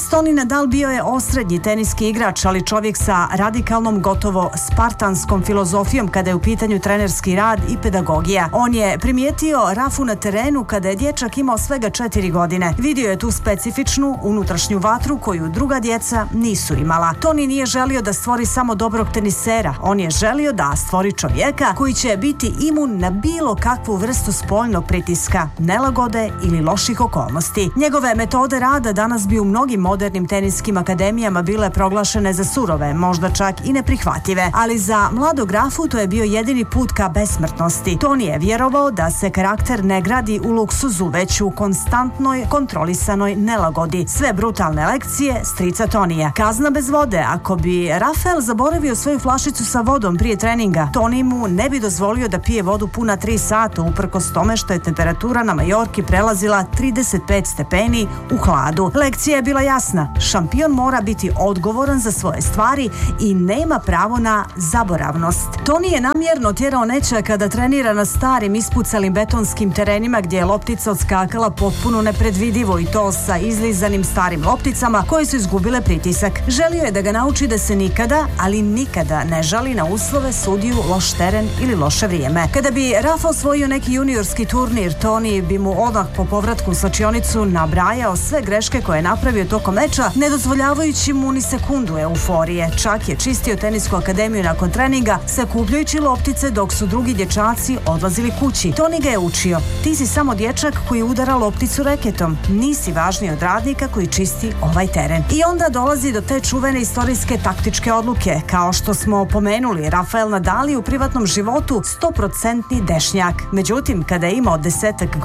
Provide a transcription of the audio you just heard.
Toni Nadal bio je osrednji teniski igrač, ali čovjek sa radikalnom, gotovo spartanskom filozofijom kada je u pitanju trenerski rad i pedagogija. On je primijetio Rafu na terenu kada je dječak imao svega 4 godine. Vidio je tu specifičnu unutrašnju vatru koju druga djeca nisu imala. Toni nije želio da stvori samo dobrog tenisera, on je želio da stvori čovjeka koji će biti imun na bilo kakvu vrstu spoljnog pritiska, nelagode ili loših okolnosti. Njegove metode rada danas bi u mnogim modernim teniskim akademijama bile proglašene za surove, možda čak i neprihvatljive, ali za mladog Rafu to je bio jedini put ka besmrtnosti. Toni je vjerovao da se karakter ne gradi u luksuzu, već u konstantnoj, kontrolisanoj nelagodi. Sve brutalne lekcije strica Tonija. Kazna bez vode. Ako bi Rafael zaboravio svoju flašicu sa vodom prije treninga, Toni mu ne bi dozvolio da pije vodu puna 3 sata, uprkos tome što je temperatura na Majorki prelazila 35 stepeni u hladu. Lekcija je bila jasna. Šampion mora biti odgovoran za svoje stvari i nema pravo na zaboravnost. Toni je namjerno tjerao nećaka da trenira na starim ispucalim betonskim terenima gdje je loptica odskakala potpuno nepredvidivo, i to sa izlizanim starim lopticama koje su izgubile pritisak. Želio je da ga nauči da se nikada, ali nikada ne žali na uslove, sudiju, loš teren ili loše vrijeme. Kada bi Rafa osvojio neki juniorski turnir, Toni bi mu odmah po povratku u slačionicu nabrajao sve greške koje je napravio tokom meča, ne dozvoljavajući mu ni sekundu euforije. Čak je čistio tenisku akademiju nakon treninga, sakupljajući loptice dok su drugi dječaci odlazili kući. Toni ga je učio: ti si samo dječak koji udara lopticu reketom, nisi važniji od radnika koji čisti ovaj teren. I onda dolazi do te čuvene istorijske taktičke odluke. Kao što smo pomenuli, Rafael Nadal je u privatnom životu 100% dešnjak. Međutim, kada je imao 10